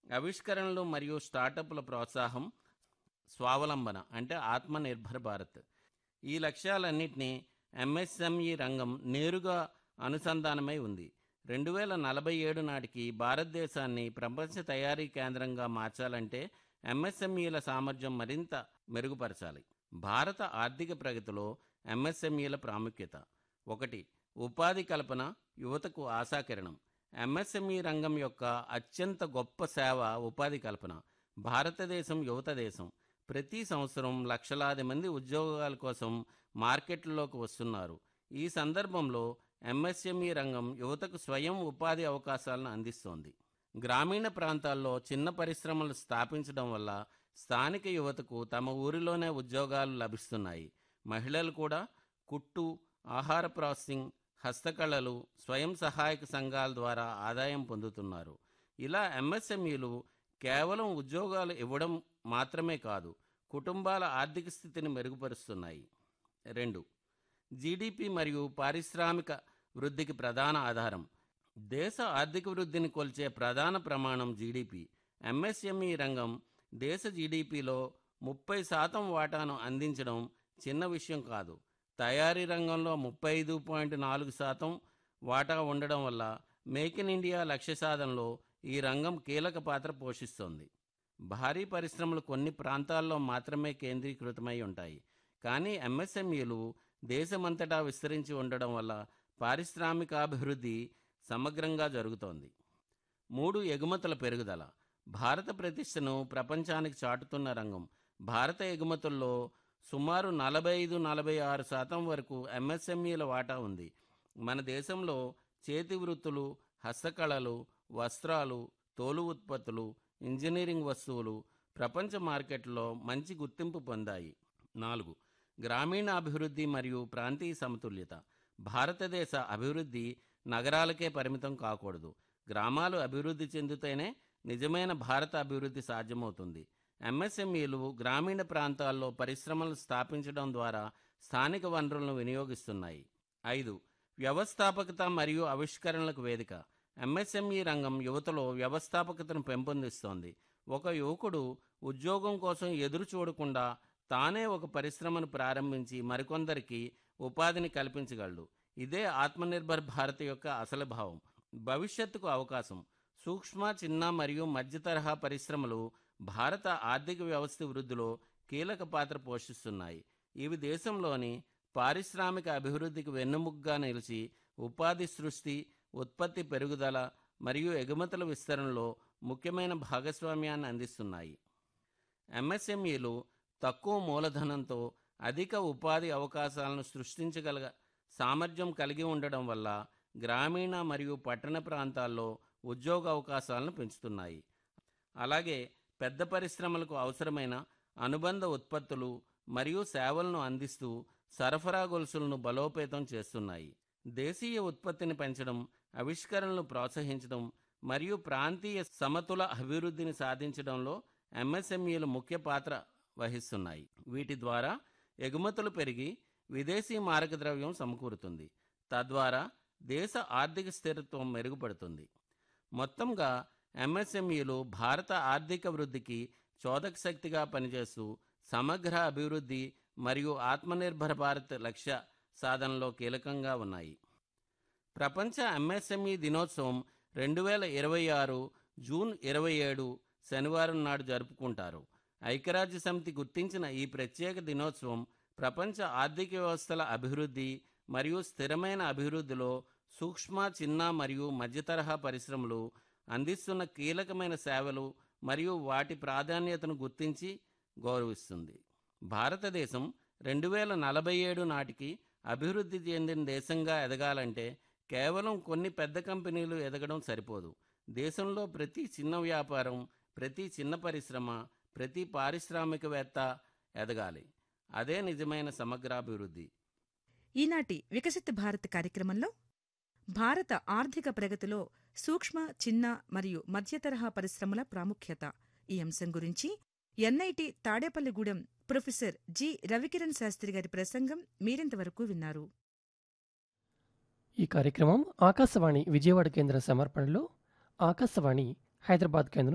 ఆవిష్కరణలు మరియు స్టార్టప్ల ప్రోత్సాహం, స్వావలంబన అంటే ఆత్మనిర్భర్ భారత్. ఈ లక్ష్యాలన్నింటినీ ఎంఎస్ఎంఈ రంగం నేరుగా అనుసంధానమై ఉంది. 2047 నాటికి భారతదేశాన్ని ప్రపంచ తయారీ కేంద్రంగా మార్చాలంటే ఎంఎస్ఎంఈల సామర్థ్యం మరింత మెరుగుపరచాలి. భారత ఆర్థిక ప్రగతిలో ఎంఎస్ఎంఈల ప్రాముఖ్యత: 1. ఉపాధి కల్పన, యువతకు ఆశాకిరణం. ఎంఎస్ఎంఈ రంగం యొక్క అత్యంత గొప్ప సేవ ఉపాధి కల్పన. భారతదేశం యువత దేశం. ప్రతి సంవత్సరం లక్షలాది మంది ఉద్యోగాల కోసం మార్కెట్లలోకి వస్తున్నారు. ఈ సందర్భంలో ఎంఎస్ఎంఈ రంగం యువతకు స్వయం ఉపాధి అవకాశాలను అందిస్తోంది. గ్రామీణ ప్రాంతాల్లో చిన్న పరిశ్రమలు స్థాపించడం వల్ల స్థానిక యువతకు తమ ఊరిలోనే ఉద్యోగాలు లభిస్తున్నాయి. మహిళలు కూడా కుట్టు, ఆహార ప్రాసెసింగ్, హస్తకళలు, స్వయం సహాయక సంఘాల ద్వారా ఆదాయం పొందుతున్నారు. ఇలా ఎంఎస్ఎంఈలు కేవలం ఉద్యోగాలు ఇవ్వడం మాత్రమే కాదు, కుటుంబాల ఆర్థిక స్థితిని మెరుగుపరుస్తున్నాయి. 2. జీడిపి మరియు పారిశ్రామిక వృద్ధికి ప్రధాన ఆధారం. దేశ ఆర్థిక వృద్ధిని కొలిచే ప్రధాన ప్రమాణం జీడిపి. ఎంఎస్ఎంఈ రంగం దేశ జీడిపిలో 30% వాటాను అందించడం చిన్న విషయం కాదు. తయారీ రంగంలో 35.4% వాటా ఉండడం వల్ల మేక్ ఇన్ ఇండియా లక్ష్య సాధనలో ఈ రంగం కీలక పాత్ర పోషిస్తోంది. భారీ పరిశ్రమలు కొన్ని ప్రాంతాల్లో మాత్రమే కేంద్రీకృతమై ఉంటాయి, కానీ ఎంఎస్ఎంఈలు దేశమంతటా విస్తరించి ఉండడం వల్ల పారిశ్రామికాభివృద్ధి సమగ్రంగా జరుగుతోంది. 3. ఎగుమతుల పెరుగుదల. భారత ప్రతిష్టను ప్రపంచానికి చాటుతున్న రంగం. భారత ఎగుమతుల్లో సుమారు 45-46% వరకు ఎంఎస్ఎంఈల వాటా ఉంది. మన దేశంలో చేతి వృత్తులు, హస్తకళలు, వస్త్రాలు, తోలు ఉత్పత్తులు, ఇంజనీరింగ్ వస్తువులు ప్రపంచ మార్కెట్లో మంచి గుర్తింపు పొందాయి. 4. గ్రామీణ అభివృద్ధి మరియు ప్రాంతీయ సమతుల్యత. భారతదేశ అభివృద్ధి నగరాలకే పరిమితం కాకూడదు. గ్రామాలు అభివృద్ధి చెందితేనే నిజమైన భారత అభివృద్ధి సాధ్యమవుతుంది. ఎంఎస్ఎంఈలు గ్రామీణ ప్రాంతాల్లో పరిశ్రమలు స్థాపించడం ద్వారా స్థానిక వనరులను వినియోగిస్తున్నాయి. 5. వ్యవస్థాపకత మరియు ఆవిష్కరణలకు వేదిక. ఎంఎస్ఎంఈ రంగం యువతలో వ్యవస్థాపకతను పెంపొందిస్తోంది. ఒక యువకుడు ఉద్యోగం కోసం ఎదురు చూడకుండా తానే ఒక పరిశ్రమను ప్రారంభించి మరికొందరికి ఉపాధిని కల్పించగలడు. ఇదే ఆత్మనిర్భర్ భారత్ యొక్క అసలు భావం. భవిష్యత్తుకు అవకాశం. సూక్ష్మ, చిన్న మరియు మధ్య తరహా పరిశ్రమలు భారత ఆర్థిక వ్యవస్థ వృద్ధిలో కీలక పాత్ర పోషిస్తున్నాయి. ఇవి దేశంలోని పారిశ్రామిక అభివృద్ధికి వెన్నెముకగా నిలిచి ఉపాధి సృష్టి, ఉత్పత్తి పెరుగుదల మరియు ఎగుమతుల విస్తరణలో ముఖ్యమైన భాగస్వామ్యాన్ని అందిస్తున్నాయి. ఎంఎస్ఎంఈలు తక్కువ మూలధనంతో అధిక ఉపాధి అవకాశాలను సృష్టించగల సామర్థ్యం కలిగి ఉండడం వల్ల గ్రామీణ మరియు పట్టణ ప్రాంతాల్లో ఉద్యోగ అవకాశాలను పెంచుతున్నాయి. అలాగే పెద్ద పరిశ్రమలకు అవసరమైన అనుబంధ ఉత్పత్తులు మరియు సేవలను అందిస్తూ సరఫరా గొలుసులను బలోపేతం చేస్తున్నాయి. దేశీయ ఉత్పత్తిని పెంచడం, ఆవిష్కరణలు ప్రోత్సహించడం మరియు ప్రాంతీయ సమతుల అభివృద్ధిని సాధించడంలో ఎంఎస్ఎంఈలు ముఖ్య పాత్ర వహిస్తున్నాయి. వీటి ద్వారా ఎగుమతులు పెరిగి విదేశీ మారకద్రవ్యం సమకూరుతుంది. తద్వారా దేశ ఆర్థిక స్థిరత్వం మెరుగుపడుతుంది. మొత్తంగా ఎంఎస్ఎంఈలు భారత ఆర్థిక వృద్ధికి చోదక శక్తిగా పనిచేస్తూ సమగ్ర అభివృద్ధి మరియు ఆత్మనిర్భర్ భారత్ లక్ష్య సాధనలో కీలకంగా ఉన్నాయి. ప్రపంచ ఎంఎస్ఎంఈ దినోత్సవం 2026 జూన్ 27 శనివారం నాడు జరుపుకుంటారు. ఐక్యరాజ్య సమితి గుర్తించిన ఈ ప్రత్యేక దినోత్సవం ప్రపంచ ఆర్థిక వ్యవస్థల అభివృద్ధి మరియు స్థిరమైన అభివృద్ధిలో సూక్ష్మ, చిన్న మరియు మధ్యతరహా పరిశ్రమలు అందిస్తున్న కీలకమైన సేవలు మరియు వాటి ప్రాధాన్యతను గుర్తించి గౌరవిస్తుంది. భారతదేశం 2047 నాటికి అభివృద్ధి చెందిన దేశంగా ఎదగాలంటే కేవలం కొన్ని పెద్ద కంపెనీలు ఎదగడం సరిపోదు. దేశంలో ప్రతి చిన్న వ్యాపారం, ప్రతి చిన్న పరిశ్రమ, ప్రతి పారిశ్రామికవేత్త ఎదగాలి. అదే నిజమైన సమగ్రాభివృద్ధి. ఈనాటి వికసిత భారత్ కార్యక్రమంలో భారత ఆర్థిక ప్రగతిలో సూక్ష్మ, చిన్న మరియు మధ్యతరహా పరిశ్రమల ప్రాముఖ్యత ఈ అంశం గురించి NIT Tadepalligudem professor G. Ravikiran Sastry గారి ప్రసంగం మీరింతవరకు విన్నారు. ఈ కార్యక్రమం ఆకాశవాణి విజయవాడ కేంద్ర సమర్పణలో ఆకాశవాణి హైదరాబాద్ కేంద్రం